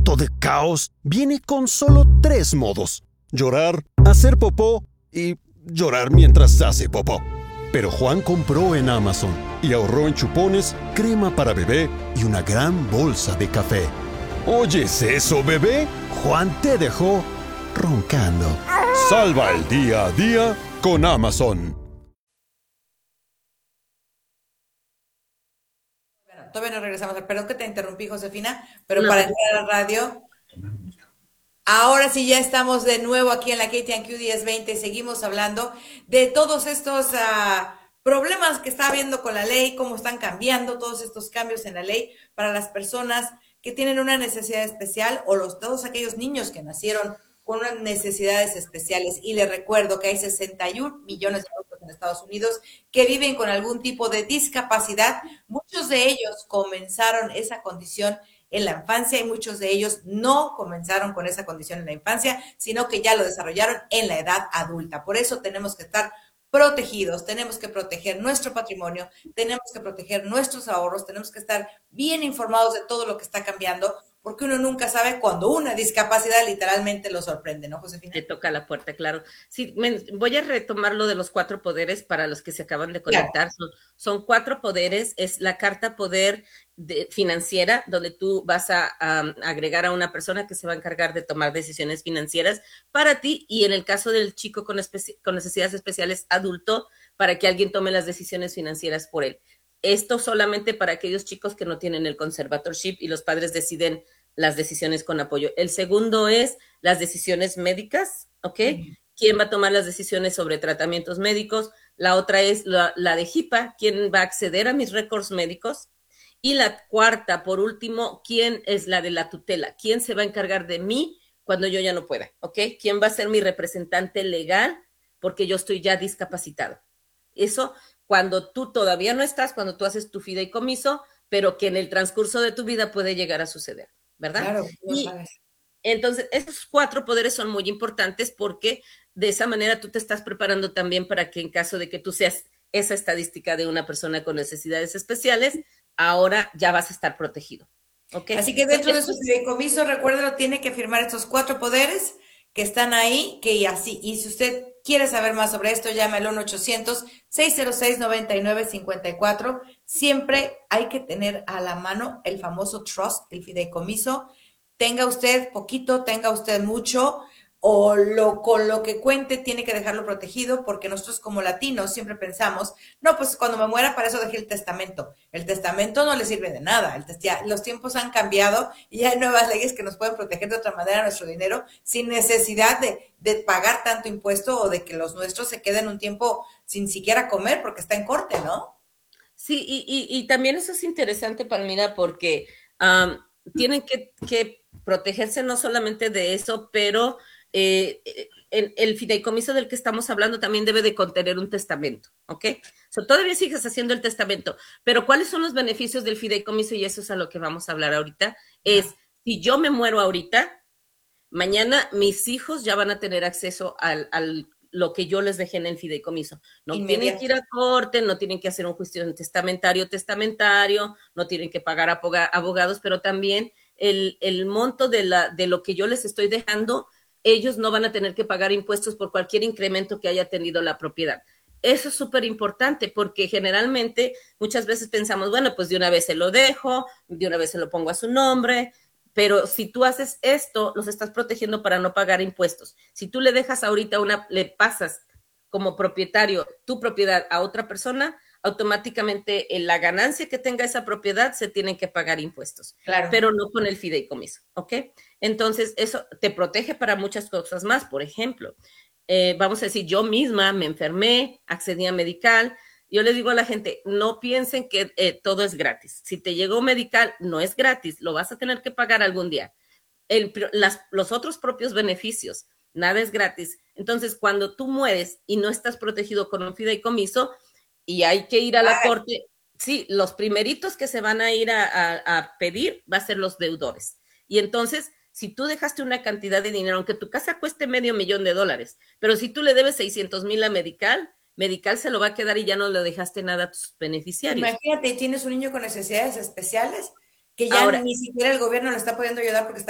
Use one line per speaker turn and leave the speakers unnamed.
momento de caos viene con solo 3 modos: llorar, hacer popó y llorar mientras hace popó. Pero Juan compró en Amazon y ahorró en chupones, crema para bebé y una gran bolsa de café. ¿Oyes eso, bebé? Juan te dejó roncando. Salva el día a día con Amazon.
Bueno, todavía no regresamos. Perdón que te interrumpí, Josefina, pero
No,
para entrar a la radio, ahora sí ya estamos de nuevo aquí en la KTNQ 1020. Seguimos hablando de todos estos problemas que está habiendo con la ley, cómo están cambiando todos estos cambios en la ley para las personas que tienen una necesidad especial o todos aquellos niños que nacieron con unas necesidades especiales. Y les recuerdo que hay 61 millones de adultos en Estados Unidos que viven con algún tipo de discapacidad. Muchos de ellos comenzaron esa condición en la infancia y muchos de ellos no comenzaron con esa condición en la infancia, sino que ya lo desarrollaron en la edad adulta. Por eso tenemos que estar protegidos, tenemos que proteger nuestro patrimonio, tenemos que proteger nuestros ahorros, tenemos que estar bien informados de todo lo que está cambiando, porque uno nunca sabe cuando una discapacidad literalmente lo sorprende, ¿no,
te
Josefina?
toca la puerta, claro. Sí, voy a retomar lo de los 4 poderes para los que se acaban de
Claro.
conectar. Son 4 poderes, es la carta poder financiera, donde tú vas a agregar a una persona que se va a encargar de tomar decisiones financieras para ti y en el caso del chico con necesidades especiales adulto, para que alguien tome las decisiones financieras por él. Esto solamente para aquellos chicos que no tienen el conservatorship y los padres deciden las decisiones con apoyo. El segundo es las decisiones médicas, ¿ok? ¿Quién va a tomar las decisiones sobre tratamientos médicos? La otra es la de HIPAA, ¿quién va a acceder a mis récords médicos? Y la cuarta, por último, ¿quién es la de la tutela? ¿Quién se va a encargar de mí cuando yo ya no pueda? ¿Ok? ¿Quién va a ser mi representante legal porque yo estoy ya discapacitado? Eso cuando tú todavía no estás, cuando tú haces tu fideicomiso, pero que en el transcurso de tu vida puede llegar a suceder, ¿verdad?
Claro, no
Y
sabes.
entonces, esos 4 poderes son muy importantes porque de esa manera tú te estás preparando también para que en caso de que tú seas esa estadística de una persona con necesidades especiales, ahora ya vas a estar protegido. ¿Ok?
Así que
Entonces,
dentro de
esto
su
es,
fideicomiso, recuérdelo, tiene que firmar estos 4 poderes que están ahí, que así, y si usted quiere saber más sobre esto, llame al 1-800-606-9954. Siempre hay que tener a la mano el famoso trust, el fideicomiso. Tenga usted poquito, tenga usted mucho, o con lo que cuente tiene que dejarlo protegido, porque nosotros como latinos siempre pensamos, no, pues cuando me muera para eso dejé el testamento. El testamento no le sirve de nada. Ya, los tiempos han cambiado y hay nuevas leyes que nos pueden proteger de otra manera nuestro dinero sin necesidad de pagar tanto impuesto o de que los nuestros se queden un tiempo sin siquiera comer porque está en corte, ¿no?
sí, y también eso es interesante, Palmira, porque um, tienen que protegerse no solamente de eso, pero el fideicomiso del que estamos hablando también debe de contener un testamento, ¿ok? Todavía sigues haciendo el testamento, pero ¿cuáles son los beneficios del fideicomiso? Y eso es a lo que vamos a hablar ahorita. Es, si yo me muero ahorita, mañana mis hijos ya van a tener acceso al lo que yo les dejé en el fideicomiso. No tienen que
Inmediato.
ir a corte, no tienen que hacer un juicio testamentario, no tienen que pagar abogados, pero también el monto de lo que yo les estoy dejando, ellos no van a tener que pagar impuestos por cualquier incremento que haya tenido la propiedad. Eso es súper importante porque generalmente muchas veces pensamos, bueno, pues de una vez se lo dejo, de una vez se lo pongo a su nombre, pero si tú haces esto, los estás protegiendo para no pagar impuestos. Si tú le dejas ahorita le pasas como propietario tu propiedad a otra persona, automáticamente en la ganancia que tenga esa propiedad se tienen que pagar impuestos,
Claro.
pero no con el fideicomiso, ¿ok? Entonces, eso te protege para muchas cosas más. Por ejemplo, vamos a decir, yo misma me enfermé, accedí a medical. Yo les digo a la gente, no piensen que todo es gratis. Si te llegó medical, no es gratis, lo vas a tener que pagar algún día. Los otros propios beneficios, nada es gratis. Entonces, cuando tú mueres y no estás protegido con un fideicomiso y hay que ir a la
Paga.
corte, sí, los primeritos que se van a ir a pedir va a ser los deudores. Y entonces, si tú dejaste una cantidad de dinero, aunque tu casa cueste $500,000, pero si tú le debes 600,000 a Medical se lo va a quedar y ya no le dejaste nada a tus beneficiarios.
Imagínate, tienes un niño con necesidades especiales que ya
Ahora,
ni siquiera el gobierno le está pudiendo ayudar porque está